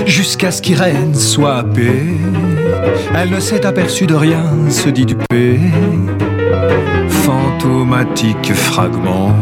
jusqu'à ce qu'Irène soit happée. Elle ne s'est aperçue de rien, se dit Dupé. Fantomatique fragment,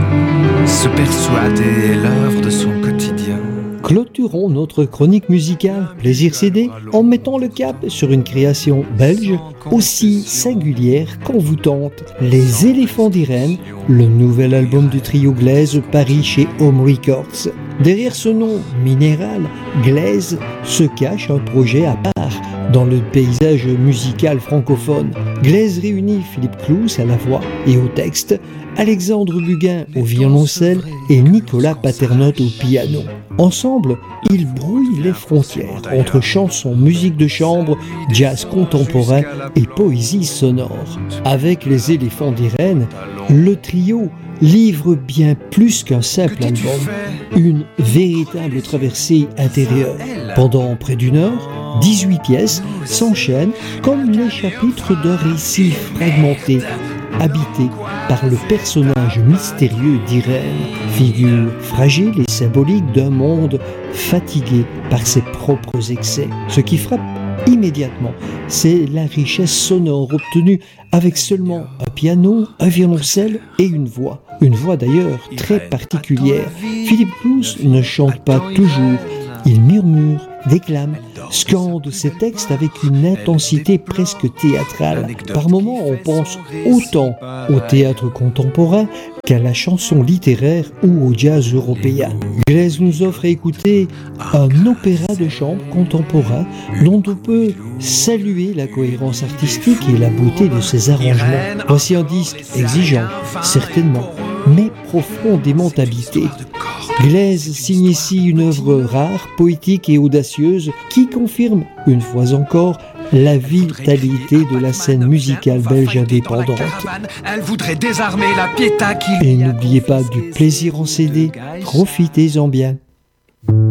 se persuader l'œuvre de son quotidien. Clôturons notre chronique musicale Plaisir CD en mettant le cap sur une création belge aussi singulière qu'envoûtante. Les Éléphants d'Irène, le nouvel album du trio Glaise paru chez Home Records. Derrière ce nom minéral, Glaise, se cache un projet à part dans le paysage musical francophone. Glaise réunit Philippe Clous à la voix et au texte, Alexandre Buguin au violoncelle et Nicolas Paternotte au piano. Ensemble, ils brouillent les frontières entre chansons, musique de chambre, jazz contemporain et poésie sonore. Avec les Éléphants d'Irène, le trio livre bien plus qu'un simple album, une véritable traversée intérieure. Pendant près d'une heure, 18 pièces s'enchaînent comme les chapitres d'un récit fragmenté, habité par le personnage mystérieux d'Irène, figure fragile et symbolique d'un monde fatigué par ses propres excès. Ce qui frappe immédiatement, c'est la richesse sonore obtenue avec seulement un piano, un violoncelle et une voix. Une voix d'ailleurs très particulière. Philippe Clous ne chante pas toujours, il murmure, déclame, scande ses textes avec une intensité presque théâtrale. Par moments, on pense autant au théâtre contemporain qu'à la chanson littéraire ou au jazz européen. Glaise nous offre à écouter un opéra de chambre contemporain dont on peut saluer la cohérence artistique et la beauté de ses arrangements. Voici un disque exigeant, certainement, mais profondément habité. Glaise signe ici une œuvre rare, poétique et audacieuse qui confirme, une fois encore, la vitalité de la scène musicale belge indépendante. Et n'oubliez pas du plaisir en CD, profitez-en bien.